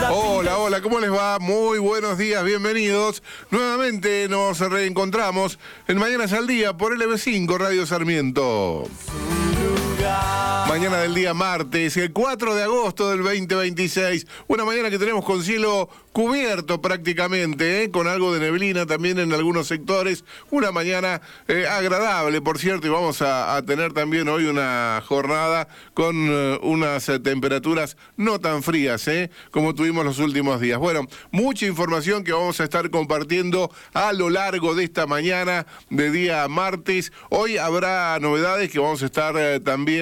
Hola, hola, ¿cómo les va? Muy buenos días, bienvenidos. Nuevamente nos reencontramos en Mañanas al Día por LB5 Radio Sarmiento. Mañana del día martes, el 4 de agosto del 2026. Una mañana que tenemos con cielo cubierto prácticamente, con algo de neblina también en algunos sectores. Una mañana agradable, por cierto, y vamos a tener también hoy una jornada con unas temperaturas no tan frías, como tuvimos los últimos días. Bueno, mucha información que vamos a estar compartiendo a lo largo de esta mañana de día martes. Hoy habrá novedades que vamos a estar también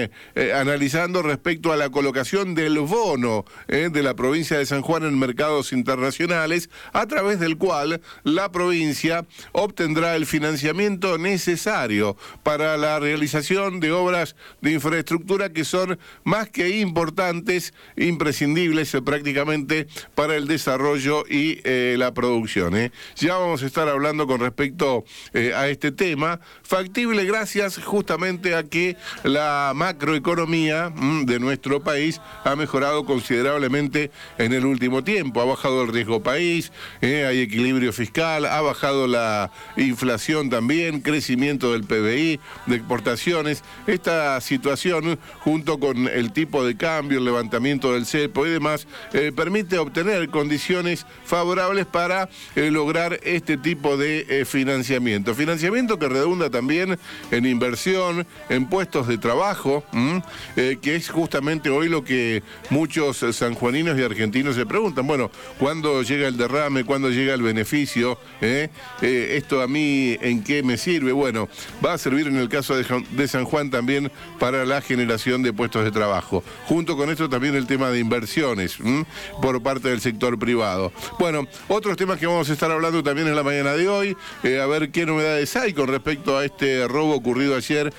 analizando respecto a la colocación del bono de la provincia de San Juan en mercados internacionales, a través del cual la provincia obtendrá el financiamiento necesario para la realización de obras de infraestructura que son más que importantes, imprescindibles prácticamente para el desarrollo y la producción. Ya vamos a estar hablando con respecto a este tema, factible gracias justamente a que la macroeconomía de nuestro país ha mejorado considerablemente en el último tiempo. Ha bajado el riesgo país, hay equilibrio fiscal, ha bajado la inflación también, crecimiento del PBI, de exportaciones. Esta situación, junto con el tipo de cambio, el levantamiento del cepo y demás, permite obtener condiciones favorables para lograr este tipo de financiamiento. Financiamiento que redunda también en inversión, en puestos de trabajo, que es justamente hoy lo que muchos sanjuaninos y argentinos se preguntan. Bueno, ¿cuándo llega el derrame? ¿Cuándo llega el beneficio? ¿Esto a mí en qué me sirve? Bueno, va a servir en el caso de San Juan también para la generación de puestos de trabajo. Junto con esto también el tema de inversiones por parte del sector privado. Bueno, otros temas que vamos a estar hablando también en la mañana de hoy, a ver qué novedades hay con respecto a este robo ocurrido ayer,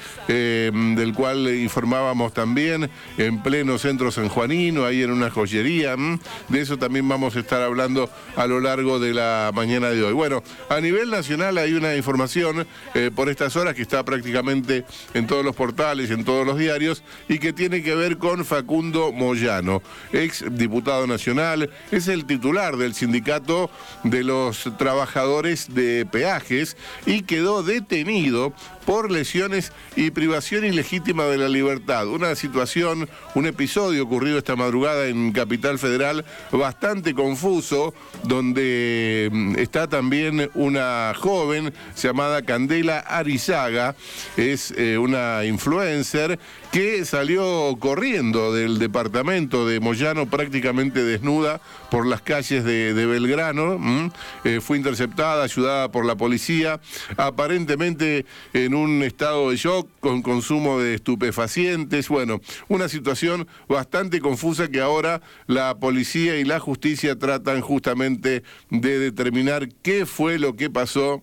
del cual informábamos también en pleno centro sanjuanino, ahí en una joyería. De eso también vamos a estar hablando a lo largo de la mañana de hoy. Bueno, a nivel nacional hay una información por estas horas que está prácticamente en todos los portales, en todos los diarios, y que tiene que ver con Facundo Moyano, ex diputado nacional, es el titular del sindicato de los trabajadores de peajes y quedó detenido por lesiones y privación ilegítima de la libertad. Una situación, un episodio ocurrido esta madrugada en Capital Federal bastante confuso, donde está también una joven llamada Candela Arizaga, es una influencer que salió corriendo del departamento de Moyano prácticamente desnuda por las calles de Belgrano, fue interceptada, ayudada por la policía, aparentemente en un estado de shock con consumo de estupefacientes. Bueno, una situación bastante confusa que ahora la policía y la justicia tratan justamente de determinar qué fue lo que pasó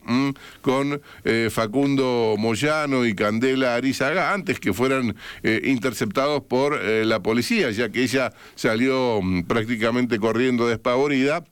con Facundo Moyano y Candela Arizaga antes que fueran interceptados por la policía, ya que ella salió prácticamente corriendo despavorida,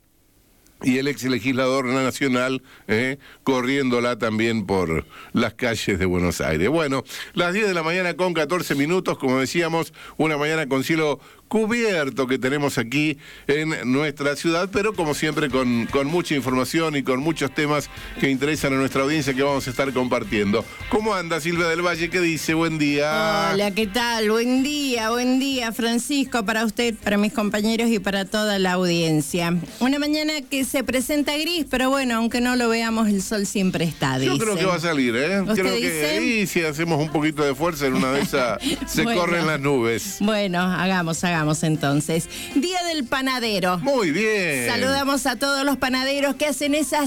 y el ex legislador nacional corriéndola también por las calles de Buenos Aires. Bueno, las 10 de la mañana con 14 minutos, como decíamos, una mañana con cielo cubierto que tenemos aquí en nuestra ciudad, pero como siempre con mucha información y con muchos temas que interesan a nuestra audiencia que vamos a estar compartiendo. ¿Cómo anda Silvia del Valle? ¿Qué dice? Buen día. Hola, ¿qué tal? Buen día, Francisco, para usted, para mis compañeros y para toda la audiencia. Una mañana que se presenta gris, pero bueno, aunque no lo veamos, el sol siempre está, Yo creo que va a salir, ¿Usted creo dice? que si hacemos un poquito de fuerza en una de esas se Bueno. corren las nubes. Bueno, hagamos entonces. Día del panadero. Muy bien. Saludamos a todos los panaderos que hacen esas